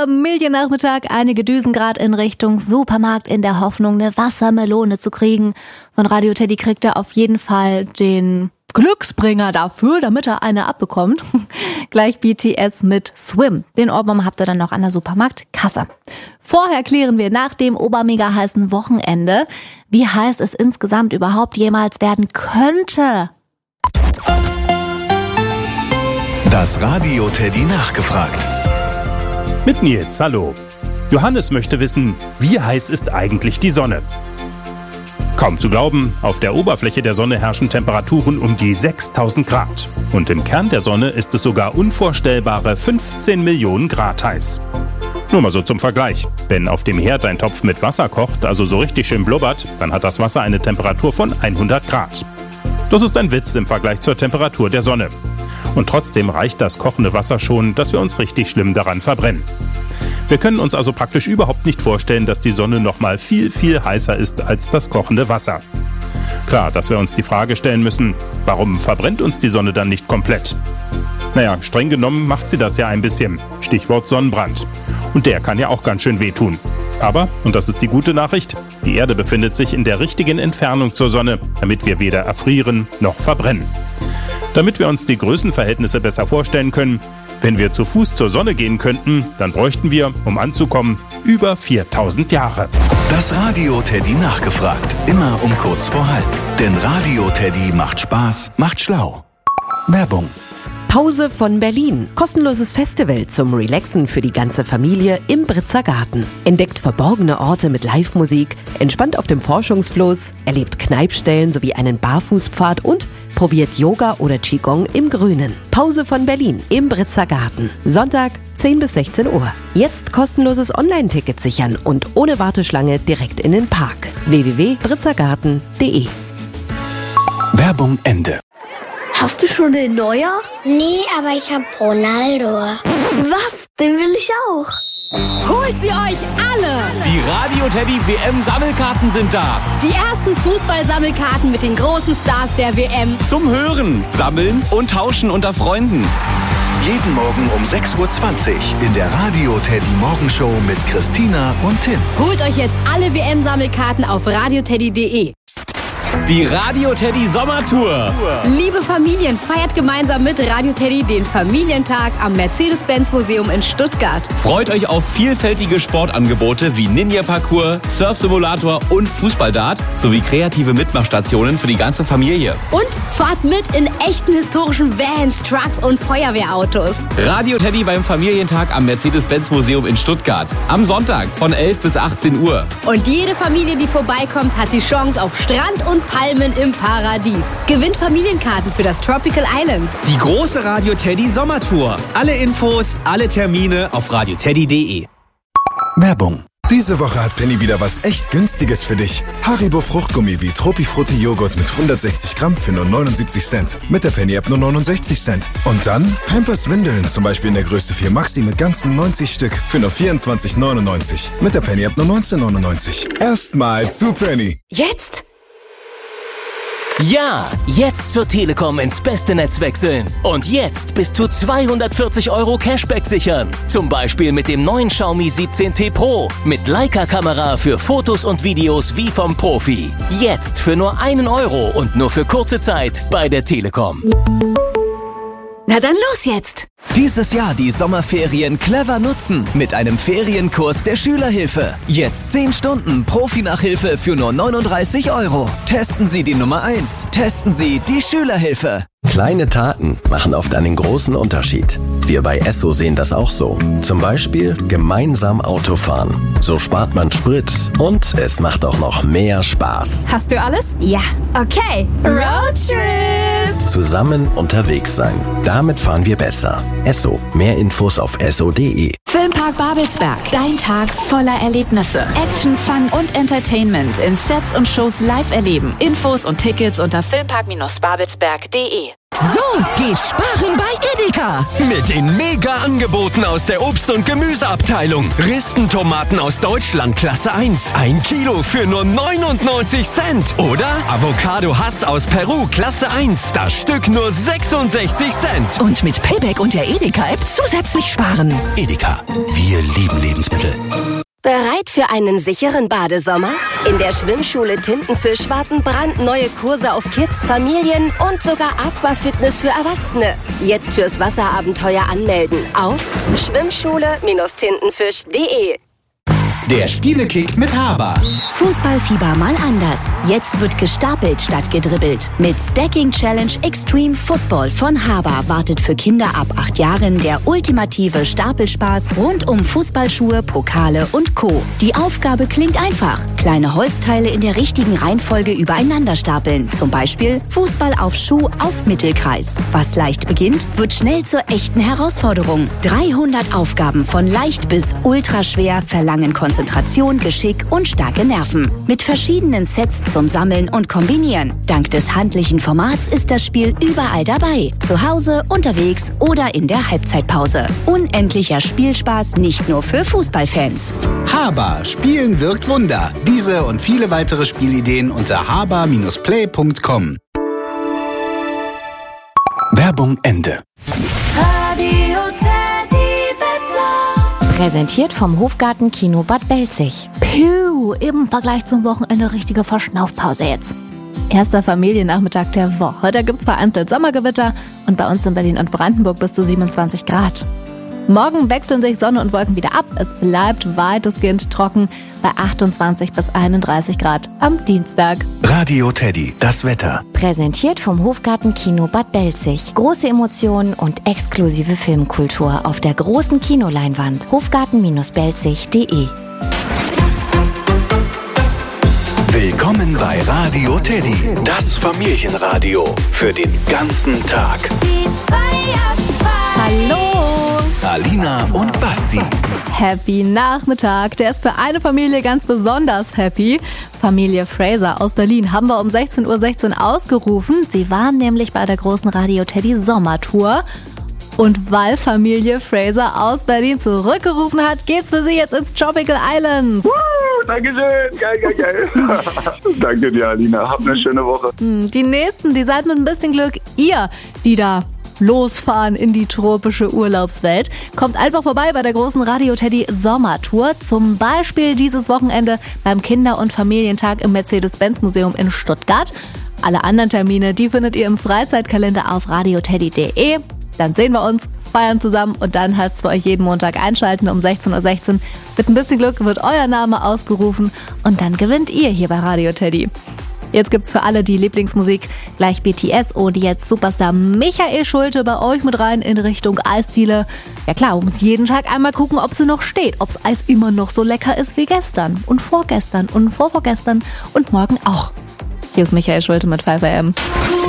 Familiennachmittag, einige düsen grad in Richtung Supermarkt in der Hoffnung, eine Wassermelone zu kriegen. Von Radio Teddy kriegt er auf jeden Fall den Glücksbringer dafür, damit er eine abbekommt. Gleich BTS mit Swim. Den Ohrwurm habt ihr dann noch an der Supermarktkasse. Vorher klären wir nach dem obermega heißen Wochenende, wie heiß es insgesamt überhaupt jemals werden könnte. Das Radio Teddy nachgefragt. Mit Nils, hallo. Johannes möchte wissen, wie heiß ist eigentlich die Sonne? Kaum zu glauben, auf der Oberfläche der Sonne herrschen Temperaturen um die 6000 Grad. Und im Kern der Sonne ist es sogar unvorstellbare 15 Millionen Grad heiß. Nur mal so zum Vergleich. Wenn auf dem Herd ein Topf mit Wasser kocht, also so richtig schön blubbert, dann hat das Wasser eine Temperatur von 100 Grad. Das ist ein Witz im Vergleich zur Temperatur der Sonne. Und trotzdem reicht das kochende Wasser schon, dass wir uns richtig schlimm daran verbrennen. Wir können uns also praktisch überhaupt nicht vorstellen, dass die Sonne noch mal viel, viel heißer ist als das kochende Wasser. Klar, dass wir uns die Frage stellen müssen, warum verbrennt uns die Sonne dann nicht komplett? Naja, streng genommen macht sie das ja ein bisschen. Stichwort Sonnenbrand. Und der kann ja auch ganz schön wehtun. Aber, und das ist die gute Nachricht, die Erde befindet sich in der richtigen Entfernung zur Sonne, damit wir weder erfrieren noch verbrennen. Damit wir uns die Größenverhältnisse besser vorstellen können, wenn wir zu Fuß zur Sonne gehen könnten, dann bräuchten wir, um anzukommen, über 4000 Jahre. Das Radio Teddy nachgefragt. Immer um kurz vor halb. Denn Radio Teddy macht Spaß, macht schlau. Werbung. Pause von Berlin. Kostenloses Festival zum Relaxen für die ganze Familie im Britzer Garten. Entdeckt verborgene Orte mit Live-Musik, entspannt auf dem Forschungsfloß, erlebt Kneipstellen sowie einen Barfußpfad und probiert Yoga oder Qigong im Grünen. Pause von Berlin im Britzer Garten. Sonntag 10 bis 16 Uhr. Jetzt kostenloses Online-Ticket sichern und ohne Warteschlange direkt in den Park. www.britzergarten.de. Werbung Ende. Hast du schon den Neuer? Nee, aber ich hab Ronaldo. Was? Den will ich auch. Holt sie euch alle! Die Radio Teddy WM-Sammelkarten sind da. Die ersten Fußball-Sammelkarten mit den großen Stars der WM. Zum Hören, Sammeln und Tauschen unter Freunden. Jeden Morgen um 6:20 Uhr in der Radio Teddy Morgenshow mit Christina und Tim. Holt euch jetzt alle WM-Sammelkarten auf radioteddy.de. Die Radio Teddy Sommertour. Liebe Familien, feiert gemeinsam mit Radio Teddy den Familientag am Mercedes-Benz-Museum in Stuttgart. Freut euch auf vielfältige Sportangebote wie Ninja-Parcours, Surf-Simulator und Fußballdart sowie kreative Mitmachstationen für die ganze Familie. Und fahrt mit in echten historischen Vans, Trucks und Feuerwehrautos. Radio Teddy beim Familientag am Mercedes-Benz-Museum in Stuttgart. Am Sonntag von 11 bis 18 Uhr. Und jede Familie, die vorbeikommt, hat die Chance auf Strand und Palmen im Paradies. Gewinnt Familienkarten für das Tropical Islands. Die große Radio Teddy Sommertour. Alle Infos, alle Termine auf radioteddy.de. Werbung. Diese Woche hat Penny wieder was echt Günstiges für dich. Haribo Fruchtgummi wie Tropifrutti Joghurt mit 160 Gramm für nur 79 Cent. Mit der Penny-App nur 69 Cent. Und dann Pampers Windeln, zum Beispiel in der Größe 4 Maxi mit ganzen 90 Stück für nur 24,99. Mit der Penny-App nur 19,99. Erstmal zu Penny. Jetzt? Ja, jetzt zur Telekom ins beste Netz wechseln. Und jetzt bis zu 240 € Cashback sichern. Zum Beispiel mit dem neuen Xiaomi 17T Pro. Mit Leica-Kamera für Fotos und Videos wie vom Profi. Jetzt für nur 1 Euro und nur für kurze Zeit bei der Telekom. Na dann los jetzt! Dieses Jahr die Sommerferien clever nutzen mit einem Ferienkurs der Schülerhilfe. Jetzt 10 Stunden Profi-Nachhilfe für nur 39 €. Testen Sie die Nummer 1. Testen Sie die Schülerhilfe. Kleine Taten machen oft einen großen Unterschied. Wir bei Esso sehen das auch so. Zum Beispiel gemeinsam Autofahren. So spart man Sprit und es macht auch noch mehr Spaß. Hast du alles? Ja. Okay. Roadtrip! Zusammen unterwegs sein. Damit fahren wir besser. Esso. Mehr Infos auf esso.de. Filmpark Babelsberg. Dein Tag voller Erlebnisse. Action, Fun und Entertainment in Sets und Shows live erleben. Infos und Tickets unter filmpark-babelsberg.de. So geht Sparen bei Edeka. Mit den Mega-Angeboten aus der Obst- und Gemüseabteilung. Ristentomaten aus Deutschland Klasse 1. 1 Kilo für nur 99 Cent. Oder Avocado Hass aus Peru Klasse 1. Das Stück nur 66 Cent. Und mit Payback und der Edeka-App zusätzlich sparen. Edeka, wir lieben Lebensmittel. Bereit für einen sicheren Badesommer? In der Schwimmschule Tintenfisch warten brandneue Kurse auf Kids, Familien und sogar Aquafitness für Erwachsene. Jetzt fürs Wasserabenteuer anmelden auf schwimmschule-tintenfisch.de. Der Spielekick mit Haber. Fußballfieber mal anders. Jetzt wird gestapelt statt gedribbelt. Mit Stacking Challenge Extreme Football von Haber wartet für Kinder ab 8 Jahren der ultimative Stapelspaß rund um Fußballschuhe, Pokale und Co. Die Aufgabe klingt einfach. Kleine Holzteile in der richtigen Reihenfolge übereinander stapeln. Zum Beispiel Fußball auf Schuh auf Mittelkreis. Was leicht beginnt, wird schnell zur echten Herausforderung. 300 Aufgaben von leicht bis ultraschwer verlangen Konzentration, Geschick und starke Nerven. Mit verschiedenen Sets zum Sammeln und Kombinieren. Dank des handlichen Formats ist das Spiel überall dabei. Zu Hause, unterwegs oder in der Halbzeitpause. Unendlicher Spielspaß nicht nur für Fußballfans. Haber, Spielen wirkt Wunder. Diese und viele weitere Spielideen unter haber-play.com. Werbung Ende. Radio Teddy Wetter. Präsentiert vom Hofgarten Kino Bad Belzig. Puh, im Vergleich zum Wochenende richtige Verschnaufpause jetzt. Erster Familiennachmittag der Woche. Da gibt's vereinzelt Sommergewitter und bei uns in Berlin und Brandenburg bis zu 27 Grad. Morgen wechseln sich Sonne und Wolken wieder ab. Es bleibt weitestgehend trocken bei 28 bis 31 Grad am Dienstag. Radio Teddy, das Wetter. Präsentiert vom Hofgarten Kino Bad Belzig. Große Emotionen und exklusive Filmkultur auf der großen Kinoleinwand. Hofgarten-belzig.de. Willkommen bei Radio Teddy, das Familienradio für den ganzen Tag. Die 2 ab 2. Hallo! Alina und Basti. Happy Nachmittag. Der ist für eine Familie ganz besonders happy. Familie Fraser aus Berlin haben wir um 16:16 Uhr ausgerufen. Sie waren nämlich bei der großen Radio Teddy Sommertour. Und weil Familie Fraser aus Berlin zurückgerufen hat, geht's für sie jetzt ins Tropical Islands. Dankeschön, geil. Danke dir, Alina. Hab eine schöne Woche. Die nächsten, die seid mit ein bisschen Glück ihr, die da losfahren in die tropische Urlaubswelt. Kommt einfach vorbei bei der großen Radio Teddy Sommertour. Zum Beispiel dieses Wochenende beim Kinder- und Familientag im Mercedes-Benz-Museum in Stuttgart. Alle anderen Termine, die findet ihr im Freizeitkalender auf radioteddy.de. Dann sehen wir uns, feiern zusammen und dann heißt es für euch jeden Montag einschalten um 16:16 Uhr. Mit ein bisschen Glück wird euer Name ausgerufen und dann gewinnt ihr hier bei Radio Teddy. Jetzt gibt's für alle die Lieblingsmusik gleich BTS und jetzt Superstar Michael Schulte bei euch mit rein in Richtung Eisdiele. Ja klar, man muss jeden Tag einmal gucken, ob sie noch steht, ob's Eis immer noch so lecker ist wie gestern und vorgestern und vorvorgestern und morgen auch. Hier ist Michael Schulte mit 5 AM.